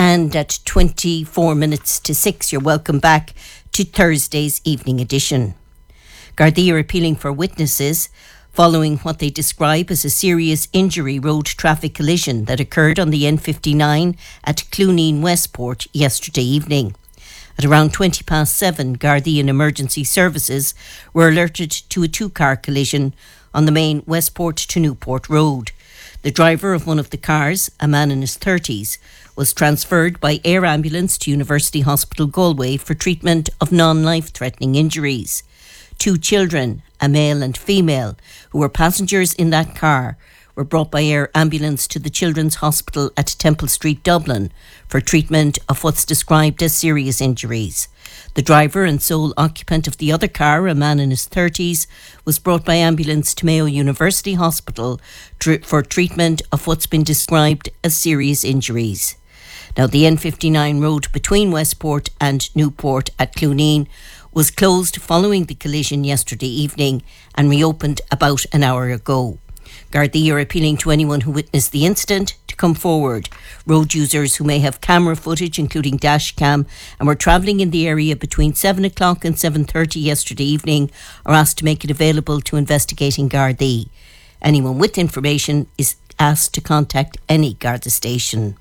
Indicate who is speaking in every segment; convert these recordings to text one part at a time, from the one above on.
Speaker 1: And at 24 minutes to 6, you're welcome back to Thursday's evening edition. Gardaí are appealing for witnesses following what they describe as a serious injury road traffic collision that occurred on the N59 at Clooneen Westport yesterday evening. At around 7:20, Gardaí and emergency services were alerted to a two-car collision on the main Westport to Newport road. The driver of one of the cars, a man in his 30s, was transferred by air ambulance to University Hospital Galway for treatment of non-life-threatening injuries. Two children, a male and female, who were passengers in that car, were brought by air ambulance to the Children's Hospital at Temple Street, Dublin, for treatment of what's described as serious injuries. The driver and sole occupant of the other car, a man in his 30s, was brought by ambulance to Mayo University Hospital for treatment of what's been described as serious injuries. Now, the N59 road between Westport and Newport at Clooneen was closed following the collision yesterday evening and reopened about an hour ago. Gardaí are appealing to anyone who witnessed the incident to come forward. Road users who may have camera footage, including dash cam, and were travelling in the area between 7 o'clock and 7:30 yesterday evening are asked to make it available to investigating Gardaí. Anyone with information is asked to contact any Garda station.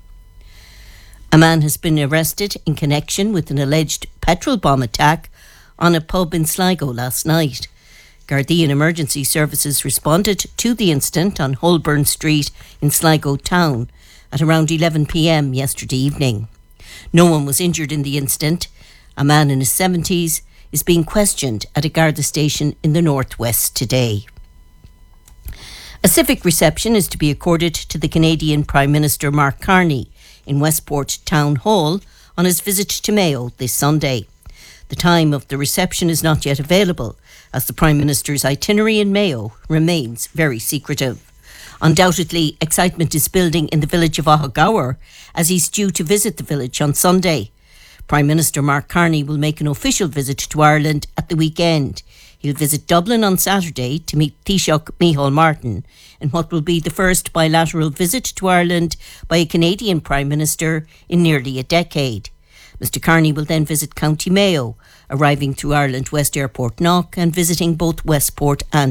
Speaker 1: A man has been arrested in connection with an alleged petrol bomb attack on a pub in Sligo last night. Gardaí and emergency services responded to the incident on Holborn Street in Sligo town at around 11 p.m. yesterday evening. No one was injured in the incident. A man in his 70s is being questioned at a Garda station in the northwest today. A civic reception is to be accorded to the Canadian Prime Minister Mark Carney in Westport Town Hall on his visit to Mayo this Sunday. The time of the reception is not yet available, as the Prime Minister's itinerary in Mayo remains very secretive. Undoubtedly, excitement is building in the village of Ohagower as he's due to visit the village on Sunday. Prime Minister Mark Carney will make an official visit to Ireland at the weekend. He'll visit Dublin on Saturday to meet Taoiseach Micheál Martin in what will be the first bilateral visit to Ireland by a Canadian Prime Minister in nearly a decade. Mr Carney will then visit County Mayo, arriving through Ireland West Airport Knock and visiting both Westport and